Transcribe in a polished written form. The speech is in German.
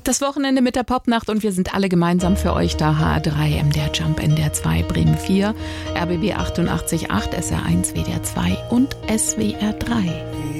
Das Wochenende mit der Popnacht und wir sind alle gemeinsam für euch da. HR3, MDR Jump, NDR 2, Bremen 4, RBB 88.8, SR1, WDR 2 und SWR 3.